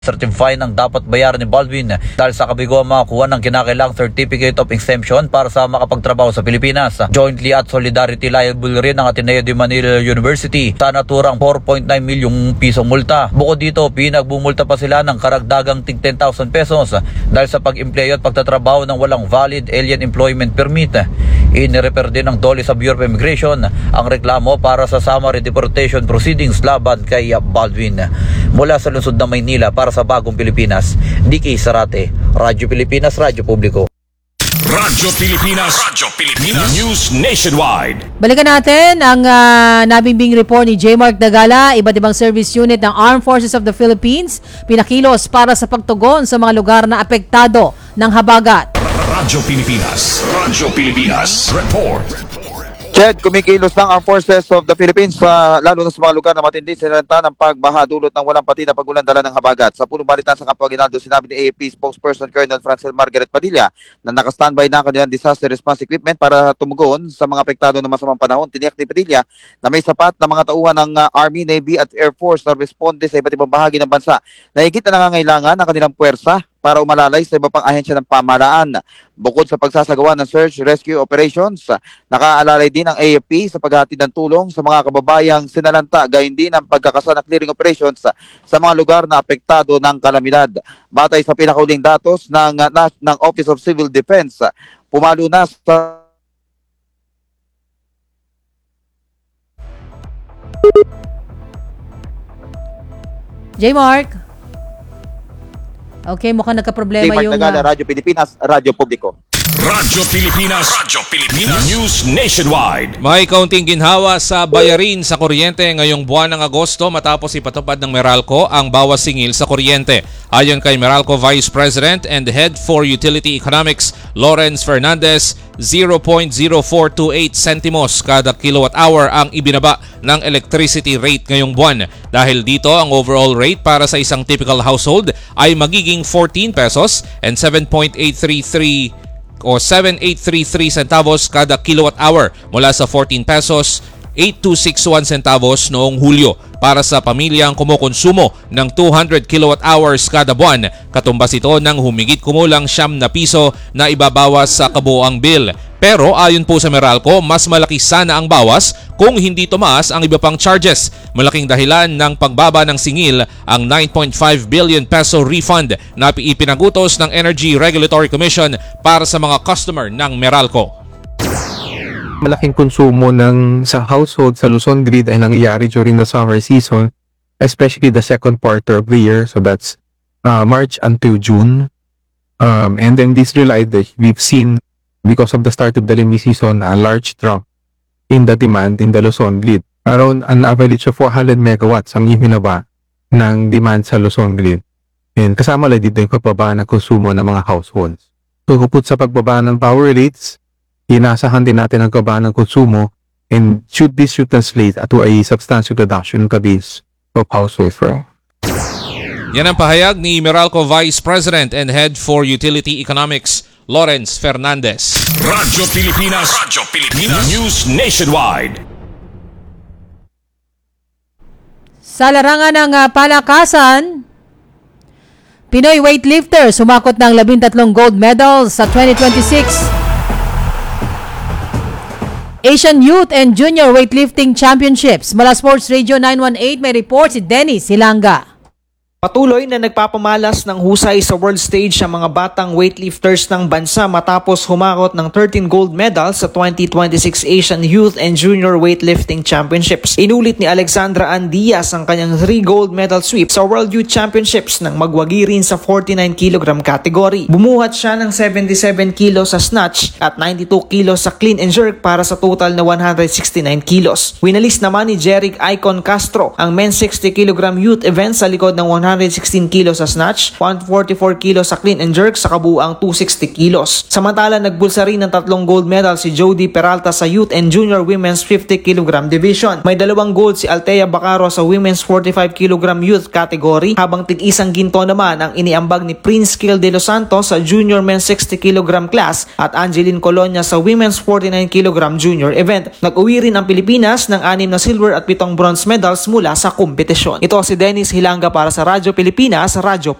certify ng dapat bayaran ni Baldwin dahil sa kabiguan makakuha ng kinakailang Certificate of Exemption para sa makapagtrabaho sa Pilipinas. Jointly at solidarity liable rin ng Ateneo de Manila University sa naturang 4.9 milyong pisong multa. Bukod dito, pinagbumulta pa sila ng karagdagang tig 10,000 pesos dahil sa pag-empleyo at pagtatrabaho ng walang valid alien employment permit. Inirefer din ng DOLE sa Bureau of Immigration ang reklamo para sa summary deportation proceedings laban kay Baldwin. Mula sa lungsod ng Maynila para sa Bagong Pilipinas, DK Sarate, Radyo Pilipinas, Radyo Publiko. Radyo Pilipinas, News Nationwide. Balikan natin ang nabimbing report ni J. Mark Dagala. Iba't ibang service unit ng Armed Forces of the Philippines pinakilos para sa pagtugon sa mga lugar na apektado ng habagat. Radyo Pilipinas, report. Chad, kumikilos ng Armed Forces of the Philippines lalo na sa mga lugar na matindi sinalanta ng pagbaha dulot ng walang pati na pag-ulan dala ng habagat. Sa punong balitan sa Campo Aguinaldo, sinabi ni AFP spokesperson Colonel Francel Margaret Padilla na naka-standby na kanilang disaster response equipment para tumugon sa mga apektado ng masamang panahon. Tiniyak ni Padilla na may sapat na mga tauhan ng Army, Navy at Air Force na responde sa iba't ibang bahagi ng bansa na higit na nangangailangan ng kanilang puwersa para umalalay sa iba pang ahensya ng pamahalaan. Bukod sa pagsasagawa ng search rescue operations, nakaalalay din ang AFP sa paghahatid ng tulong sa mga kababayang sinalanta, gayon din ang pagkakasa ng clearing operations sa mga lugar na apektado ng kalamidad. Batay sa pinakauling datos ng Office of Civil Defense, pumalo na sa J. Mark. Okay, mukhang nagka-problema yung... Radyo Pilipinas, Radyo Publiko. Radyo Pilipinas, News Nationwide. May kaunting ginhawa sa bayarin sa kuryente ngayong buwan ng Agosto matapos ipatupad ng Meralco ang bawas singil sa kuryente. Ayon kay Meralco Vice President and Head for Utility Economics, Lawrence Fernandez, 0.0428 centimos kada kilowatt hour ang ibinaba ng electricity rate ngayong buwan. Dahil dito, ang overall rate para sa isang typical household ay magiging 14 pesos and 7.833 o 7.833 centavos kada kilowatt hour mula sa 14 pesos 8261 centavos noong Hulyo para sa pamilyang kumukonsumo ng 200 kilowatt hours kada buwan. Katumbas ito ng humigit kumulang 9 na piso na ibabawas sa kabuoang bill. Pero ayon po sa Meralco, mas malaki sana ang bawas kung hindi tumaas ang iba pang charges. Malaking dahilan ng pagbaba ng singil ang 9.5 billion peso refund na ipinagutos ng Energy Regulatory Commission para sa mga customer ng Meralco. Malaking konsumo sa household sa Luzon grid ay nangyayari during the summer season, especially the second quarter of the year, so that's March until June. And then this July, we've seen, because of the start of the rainy season, a large drop in the demand in the Luzon grid. Around an average of 400 megawatts ang ibinaba ng demand sa Luzon grid. And kasama lang dito yung pagbaba ng konsumo ng mga households. So kapag sa pagbaba ng power rates, inasahan din natin ang pagbaba ng konsumo, and this should translate to a substantial reduction in the base of households. Yan ang pahayag ni Meralco Vice President and Head for Utility Economics, Lawrence Fernandez. Radyo Pilipinas, News Nationwide. Sa larangan ng palakasan, Pinoy weightlifter sumakot ng 13 gold medals sa 2026 Asian Youth and Junior Weightlifting Championships. Mula Sports Radio 918, may report si Dennis Hilanga. Patuloy na nagpapamalas ng husay sa world stage ang mga batang weightlifters ng bansa matapos humakot ng 13 gold medals sa 2026 Asian Youth and Junior Weightlifting Championships. Inulit ni Alexandra Ann Diaz ang kanyang 3 gold medal sweep sa World Youth Championships nang magwagi rin sa 49 kg category. Bumuhat siya ng 77 kilos sa snatch at 92 kilos sa clean and jerk para sa total na 169 kilos. Winalis naman ni Jeric Icon Castro ang men's 60 kg youth event sa likod ng 116 kilos sa snatch, 144 kilos sa clean and jerk sa kabuuang 260 kilos. Samantala, nagbulsa rin ng 3 gold medal si Jody Peralta sa Youth and Junior Women's 50 kg division. May 2 gold si Althea Bacaro sa Women's 45 kg youth category, habang tig-isang ginto naman ang iniambag ni Prince Kill de los Santos sa Junior Men's 60 kg class at Angeline Colonia sa Women's 49 kg junior event. Nag-uwi rin ang Pilipinas ng 6 na silver at 7 bronze medals mula sa kompetisyon. Ito si Dennis Hilanga para sa Radyo Pilipinas, Radyo